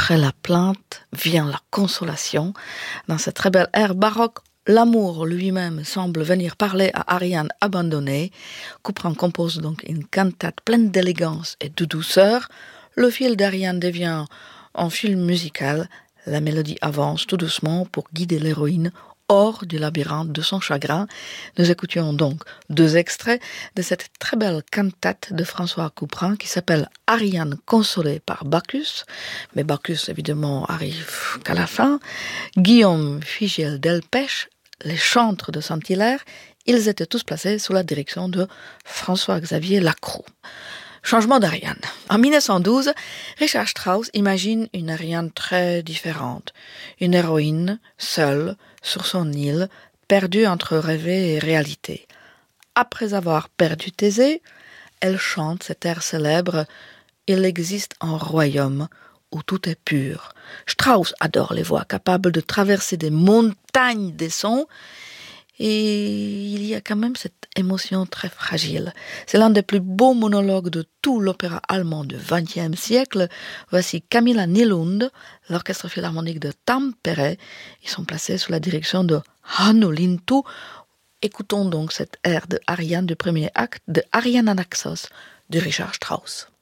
Après la plainte vient la consolation. Dans cette très belle ère baroque, l'amour lui-même semble venir parler à Ariane abandonnée. Couperin compose donc une cantate pleine d'élégance et de douceur. Le fil d'Ariane devient un fil musical. La mélodie avance tout doucement pour guider l'héroïne hors du labyrinthe de son chagrin. Nous écoutions donc 2 extraits de cette très belle cantate de François Couperin qui s'appelle Ariane consolée par Bacchus. Mais Bacchus, évidemment, arrive qu'à la fin. Guillaume Figel Delpech, les chantres de Saint-Hilaire, ils étaient tous placés sous la direction de François-Xavier Lacroix. Changement d'Ariane. En 1912, Richard Strauss imagine une Ariane très différente. Une héroïne, seule, sur son île, perdue entre rêver et réalité. Après avoir perdu Thésée, elle chante cet air célèbre « Il existe un royaume où tout est pur ». Strauss adore les voix capables de traverser des montagnes des sons. Et il y a quand même cette émotion très fragile. C'est l'un des plus beaux monologues de tout l'opéra allemand du XXe siècle. Voici Camilla Nylund, l'orchestre philharmonique de Tampere. Ils sont placés sous la direction de Hannu Lintu. Écoutons donc cette air de Ariane du premier acte de Ariane Anaxos de Richard Strauss.